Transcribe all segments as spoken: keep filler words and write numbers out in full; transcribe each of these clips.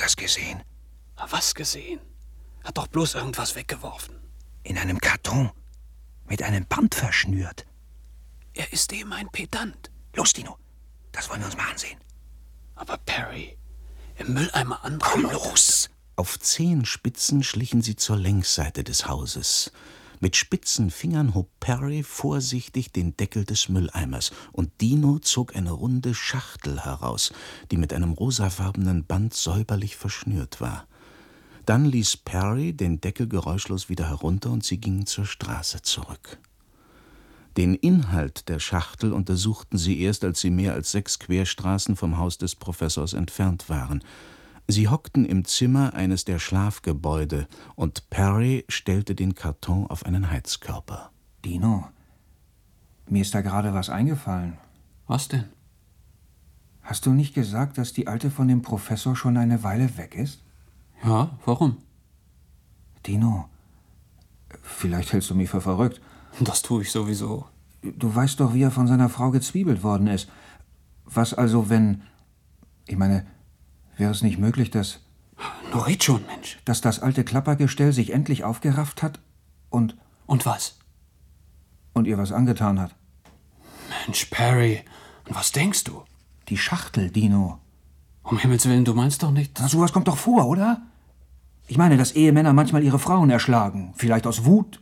das gesehen? Was gesehen? Hat doch bloß irgendwas weggeworfen. In einem Karton. Mit einem Band verschnürt. Er ist eben ein Pedant. Los, Dino. Das wollen wir uns mal ansehen. Aber Perry, im Mülleimer andere Komm, Leute. los! Auf Zehenspitzen schlichen sie zur Längsseite des Hauses. Mit spitzen Fingern hob Perry vorsichtig den Deckel des Mülleimers und Dino zog eine runde Schachtel heraus, die mit einem rosafarbenen Band säuberlich verschnürt war. Dann ließ Perry den Deckel geräuschlos wieder herunter und sie gingen zur Straße zurück. Den Inhalt der Schachtel untersuchten sie erst, als sie mehr als sechs Querstraßen vom Haus des Professors entfernt waren. Sie hockten im Zimmer eines der Schlafgebäude und Perry stellte den Karton auf einen Heizkörper. Dino, mir ist da gerade was eingefallen. Was denn? Hast du nicht gesagt, dass die Alte von dem Professor schon eine Weile weg ist? Ja, warum? Dino, vielleicht hältst du mich für verrückt. Das tue ich sowieso. Du weißt doch, wie er von seiner Frau gezwiebelt worden ist. Was also, wenn... Ich meine, wäre es nicht möglich, dass... Nur red schon, Mensch. Dass das alte Klappergestell sich endlich aufgerafft hat und... Und was? Und ihr was angetan hat. Mensch, Perry, und was denkst du? Die Schachtel, Dino. Um Himmels Willen, du meinst doch nicht... Na, sowas kommt doch vor, oder? Ich meine, dass Ehemänner manchmal ihre Frauen erschlagen. Vielleicht aus Wut.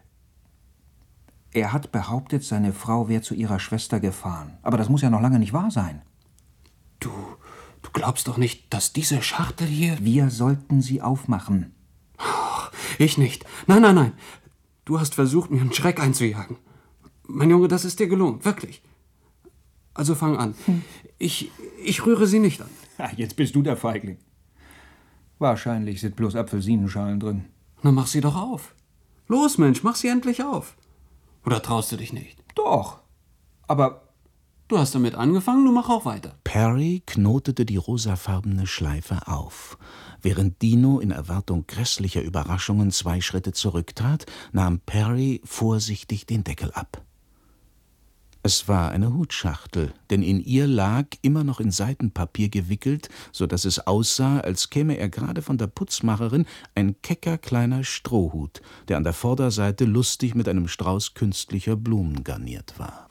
Er hat behauptet, seine Frau wäre zu ihrer Schwester gefahren. Aber das muss ja noch lange nicht wahr sein. Du, du glaubst doch nicht, dass diese Schachtel hier... Wir sollten sie aufmachen. Ach, ich nicht. Nein, nein, nein. Du hast versucht, mir einen Schreck einzujagen. Mein Junge, das ist dir gelungen, wirklich. Also fang an. Hm. Ich, ich rühre sie nicht an. Ach, jetzt bist du der Feigling. Wahrscheinlich sind bloß Apfelsinenschalen drin. Na, mach sie doch auf. Los, Mensch, mach sie endlich auf. Oder traust du dich nicht? Doch. Aber... Du hast damit angefangen, du mach auch weiter. Perry knotete die rosafarbene Schleife auf. Während Dino in Erwartung grässlicher Überraschungen zwei Schritte zurücktrat, nahm Perry vorsichtig den Deckel ab. Es war eine Hutschachtel, denn in ihr lag, immer noch in Seidenpapier gewickelt, so dass es aussah, als käme er gerade von der Putzmacherin, ein kecker kleiner Strohhut, der an der Vorderseite lustig mit einem Strauß künstlicher Blumen garniert war.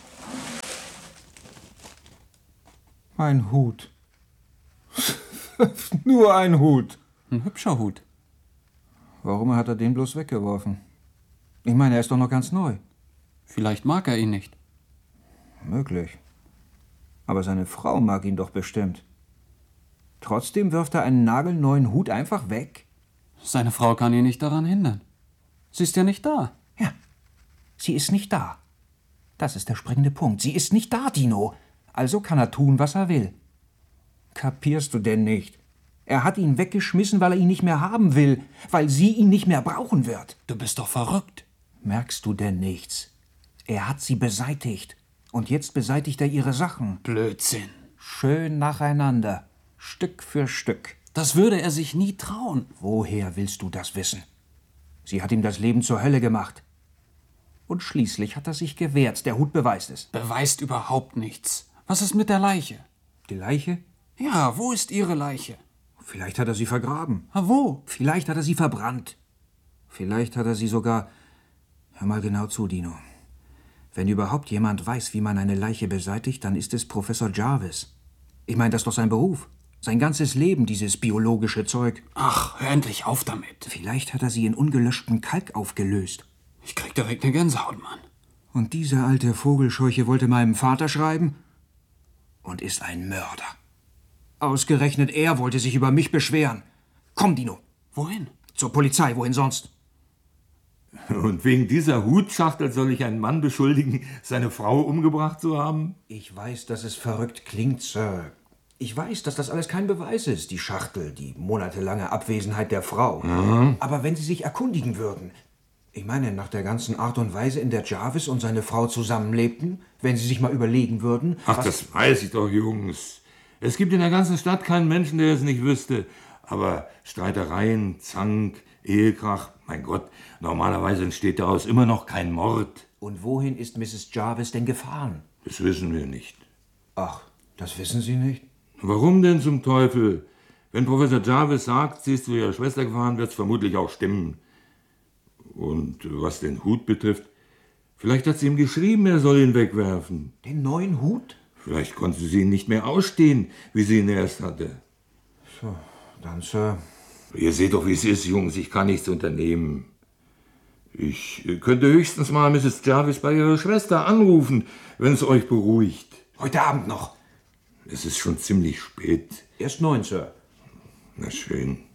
Ein Hut. Nur ein Hut. Ein hübscher Hut. Warum hat er den bloß weggeworfen? Ich meine, er ist doch noch ganz neu. Vielleicht mag er ihn nicht. Möglich. Aber seine Frau mag ihn doch bestimmt. Trotzdem wirft er einen nagelneuen Hut einfach weg. Seine Frau kann ihn nicht daran hindern. Sie ist ja nicht da. Ja, sie ist nicht da. Das ist der springende Punkt. Sie ist nicht da, Dino. Also kann er tun, was er will. Kapierst du denn nicht? Er hat ihn weggeschmissen, weil er ihn nicht mehr haben will, weil sie ihn nicht mehr brauchen wird. Du bist doch verrückt. Merkst du denn nichts? Er hat sie beseitigt. Und jetzt beseitigt er ihre Sachen. Blödsinn. Schön nacheinander. Stück für Stück. Das würde er sich nie trauen. Woher willst du das wissen? Sie hat ihm das Leben zur Hölle gemacht. Und schließlich hat er sich gewehrt. Der Hut beweist es. Beweist überhaupt nichts. Was ist mit der Leiche? Die Leiche? Ja, wo ist Ihre Leiche? Vielleicht hat er sie vergraben. Ah, wo? Vielleicht hat er sie verbrannt. Vielleicht hat er sie sogar... Hör mal genau zu, Dino. Wenn überhaupt jemand weiß, wie man eine Leiche beseitigt, dann ist es Professor Jarvis. Ich meine, das ist doch sein Beruf. Sein ganzes Leben, dieses biologische Zeug. Ach, hör endlich auf damit. Vielleicht hat er sie in ungelöschtem Kalk aufgelöst. Ich krieg direkt eine Gänsehaut, Mann. Und dieser alte Vogelscheuche wollte meinem Vater schreiben und ist ein Mörder. Ausgerechnet er wollte sich über mich beschweren. Komm, Dino. Wohin? Zur Polizei, wohin sonst? Und wegen dieser Hutschachtel soll ich einen Mann beschuldigen, seine Frau umgebracht zu haben? Ich weiß, dass es verrückt klingt, Sir. Ich weiß, dass das alles kein Beweis ist, die Schachtel, die monatelange Abwesenheit der Frau. Mhm. Aber wenn Sie sich erkundigen würden, ich meine, nach der ganzen Art und Weise, in der Jarvis und seine Frau zusammenlebten, wenn Sie sich mal überlegen würden... Ach, was... das weiß ich doch, Jungs. Es gibt in der ganzen Stadt keinen Menschen, der es nicht wüsste. Aber Streitereien, Zank, Ehekrach, mein Gott, normalerweise entsteht daraus immer noch kein Mord. Und wohin ist Misses Jarvis denn gefahren? Das wissen wir nicht. Ach, das wissen Sie nicht? Warum denn zum Teufel? Wenn Professor Jarvis sagt, sie ist zu ihrer Schwester gefahren, wird es vermutlich auch stimmen. Und was den Hut betrifft, vielleicht hat sie ihm geschrieben, er soll ihn wegwerfen. Den neuen Hut? Vielleicht konnte sie ihn nicht mehr ausstehen, wie sie ihn erst hatte. So, dann, Sir. Ihr seht doch, wie es ist, Jungs. Ich kann nichts unternehmen. Ich könnte höchstens mal Misses Jarvis bei ihrer Schwester anrufen, wenn es euch beruhigt. Heute Abend noch. Es ist schon ziemlich spät. Erst neun, Sir. Na schön.